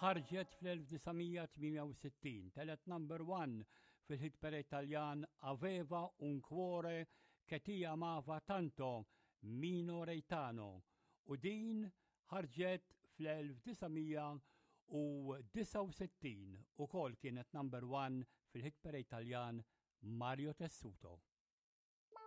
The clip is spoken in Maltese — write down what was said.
ħarġet fl-1968, telet number 1 fil-hit parade Taljan Aveva un cuore che ti amava tanto Mino Reitano u din ħarġet fl-1969 u kol kienet number 1 fil-hit parade Taljan Mario Tessuto.